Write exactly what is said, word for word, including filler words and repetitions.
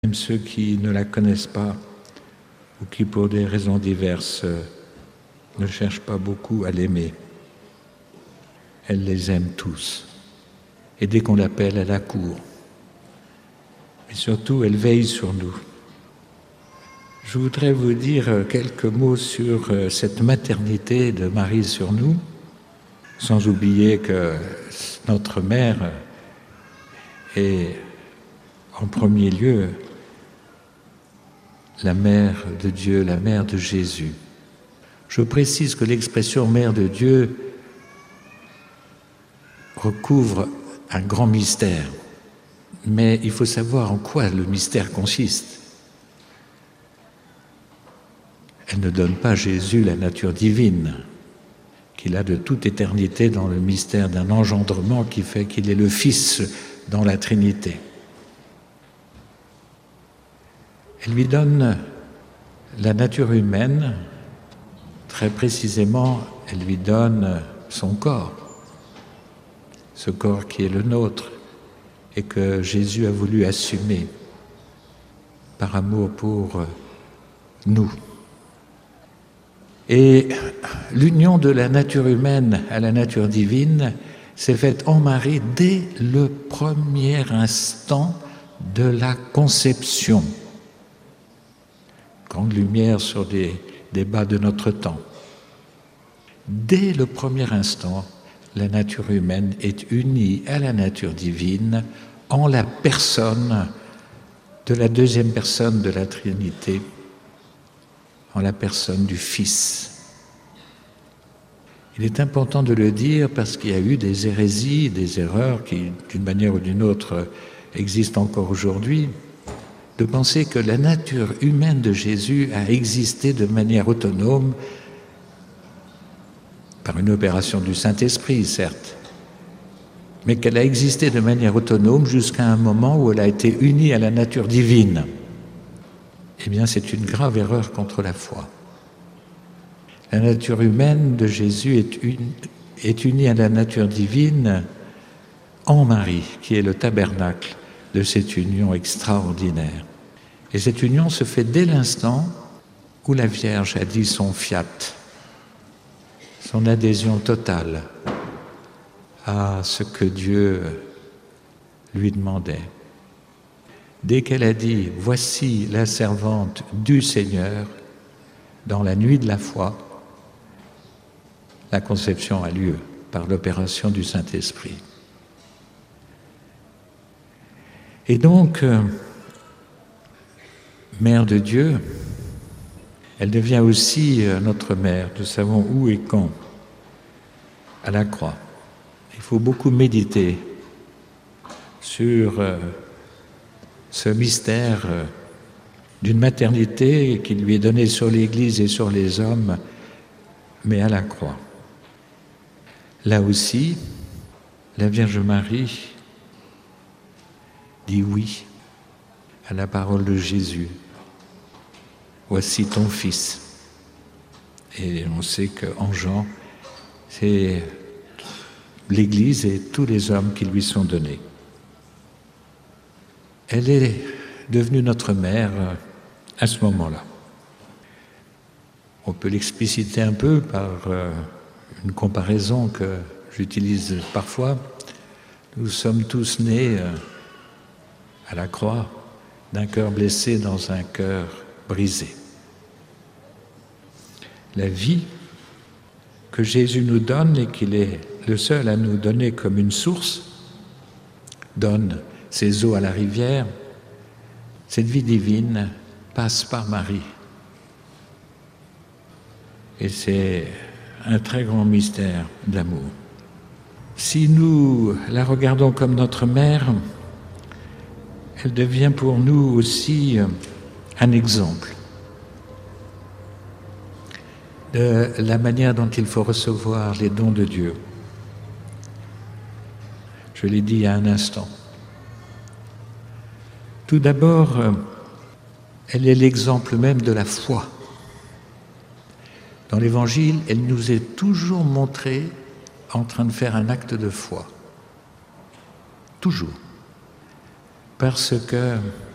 Même ceux qui ne la connaissent pas ou qui, pour des raisons diverses, ne cherchent pas beaucoup à l'aimer. Elle les aime tous. Et dès qu'on l'appelle, elle accourt. Et surtout, elle veille sur nous. Je voudrais vous dire quelques mots sur cette maternité de Marie sur nous, sans oublier que notre mère est en premier lieu la mère de Dieu, la mère de Jésus. Je précise que l'expression mère de Dieu recouvre un grand mystère, mais il faut savoir en quoi le mystère consiste. Elle ne donne pas à Jésus la nature divine qu'il a de toute éternité dans le mystère d'un engendrement qui fait qu'il est le Fils dans la Trinité. Elle lui donne la nature humaine, très précisément, elle lui donne son corps, ce corps qui est le nôtre et que Jésus a voulu assumer par amour pour nous. Et l'union de la nature humaine à la nature divine s'est faite en Marie dès le premier instant de la conception. Grande lumière sur des débats de notre temps. Dès le premier instant, la nature humaine est unie à la nature divine en la personne de la deuxième personne de la Trinité, en la personne du Fils. Il est important de le dire parce qu'il y a eu des hérésies, des erreurs qui, d'une manière ou d'une autre, existent encore aujourd'hui, de penser que la nature humaine de Jésus a existé de manière autonome, par une opération du Saint-Esprit, certes, mais qu'elle a existé de manière autonome jusqu'à un moment où elle a été unie à la nature divine. Eh bien, c'est une grave erreur contre la foi. La nature humaine de Jésus est, une, est unie à la nature divine en Marie, qui est le tabernacle de cette union extraordinaire. Et cette union se fait dès l'instant où la Vierge a dit son fiat, son adhésion totale à ce que Dieu lui demandait. Dès qu'elle a dit « Voici la servante du Seigneur », dans la nuit de la foi, la conception a lieu par l'opération du Saint-Esprit. Et donc, euh, Mère de Dieu, elle devient aussi euh, notre mère. Nous savons où et quand, à la croix. Il faut beaucoup méditer sur euh, ce mystère euh, d'une maternité qui lui est donnée sur l'Église et sur les hommes, mais à la croix. Là aussi, la Vierge Marie dit oui à la parole de Jésus. Voici ton Fils. Et on sait qu'en Jean, c'est l'Église et tous les hommes qui lui sont donnés. Elle est devenue notre mère à ce moment-là. On peut l'expliciter un peu par une comparaison que j'utilise parfois. Nous sommes tous nés à la croix d'un cœur blessé dans un cœur brisé. La vie que Jésus nous donne et qu'il est le seul à nous donner comme une source, donne ses eaux à la rivière, cette vie divine passe par Marie. Et c'est un très grand mystère d'amour. Si nous la regardons comme notre mère, elle devient pour nous aussi un exemple de la manière dont il faut recevoir les dons de Dieu. Je l'ai dit il y a un instant. Tout d'abord, elle est l'exemple même de la foi. Dans l'Évangile, elle nous est toujours montrée en train de faire un acte de foi. Toujours. Parce que